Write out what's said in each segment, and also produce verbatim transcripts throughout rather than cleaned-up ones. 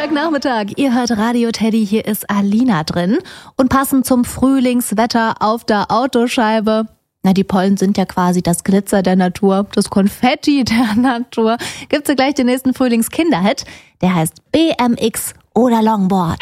Montagnachmittag, ihr hört Radio Teddy, hier ist Alina drin. Und passend zum Frühlingswetter auf der Autoscheibe, na, die Pollen sind ja quasi das Glitzer der Natur, das Konfetti der Natur, gibt's ja gleich den nächsten Frühlingskinderhit, der heißt B M X oder Longboard.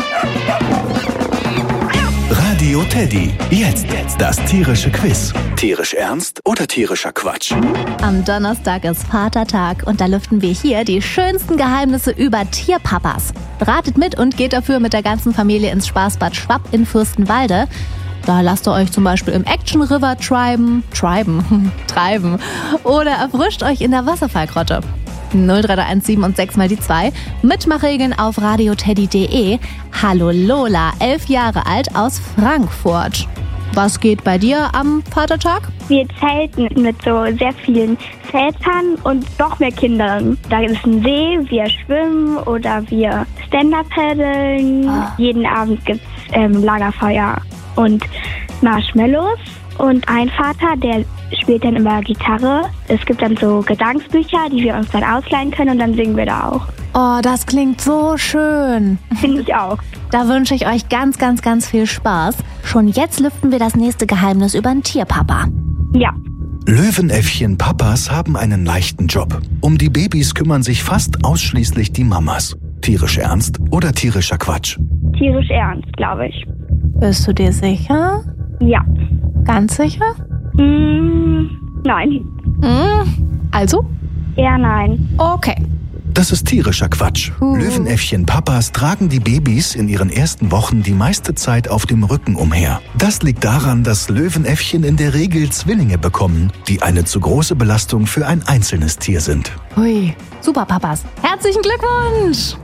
Radio Teddy, jetzt das tierische Quiz. Tierisch ernst oder tierischer Quatsch? Am Donnerstag ist Vatertag und da lüften wir hier die schönsten Geheimnisse über Tierpapas. Ratet mit und geht dafür mit der ganzen Familie ins Spaßbad Schwapp in Fürstenwalde. Da lasst ihr euch zum Beispiel im Action River treiben, treiben, treiben oder erfrischt euch in der Wasserfallgrotte. null drei eins sieben und sechs mal die zwei. Mitmachregeln auf radioteddy punkt de. Hallo Lola, elf Jahre alt aus Frankfurt. Was geht bei dir am Vatertag? Wir zelten mit so sehr vielen Vätern und noch mehr Kindern. Da ist ein See, wir schwimmen oder wir Stand-Up-Paddeln. Ah. Jeden Abend gibt es ähm, Lagerfeuer und Marshmallows. Und ein Vater, der spielt dann immer Gitarre. Es gibt dann so Gesangsbücher, die wir uns dann ausleihen können und dann singen wir da auch. Oh, das klingt so schön. Finde ich auch. Da wünsche ich euch ganz, ganz, ganz viel Spaß. Schon jetzt lüften wir das nächste Geheimnis über einen Tierpapa. Ja. Löwenäffchen-Papas haben einen leichten Job. Um die Babys kümmern sich fast ausschließlich die Mamas. Tierisch ernst oder tierischer Quatsch? Tierisch ernst, glaube ich. Bist du dir sicher? Ja. Ganz sicher? Mm, nein. Mm, also? Eher nein. Okay. Das ist tierischer Quatsch. Uh. Löwenäffchen-Papas tragen die Babys in ihren ersten Wochen die meiste Zeit auf dem Rücken umher. Das liegt daran, dass Löwenäffchen in der Regel Zwillinge bekommen, die eine zu große Belastung für ein einzelnes Tier sind. Hui, super Papas. Herzlichen Glückwunsch!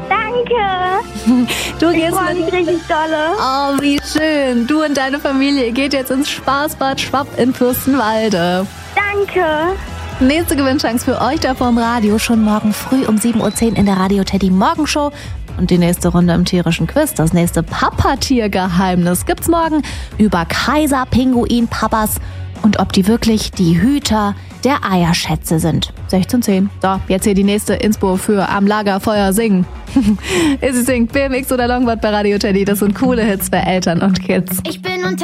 Danke! Du ich gehst freue mich richtig dolle. Oh, wie schön. Du und deine Familie geht jetzt ins Spaßbad Schwapp in Fürstenwalde. Danke! Nächste Gewinnchance für euch da vom Radio schon morgen früh um sieben Uhr zehn in der Radio Teddy Morgenshow. Und die nächste Runde im tierischen Quiz, das nächste Papatiergeheimnis, gibt's morgen über Kaiser-Pinguin-Papas und ob die wirklich die Hüter der Eierschätze sind. sechzehn Uhr zehn. So, jetzt hier die nächste Inspo für Am Lagerfeuer singen. Izzy singt B M X oder Longboard bei Radio Teddy. Das sind coole Hits für Eltern und Kids. Ich bin unter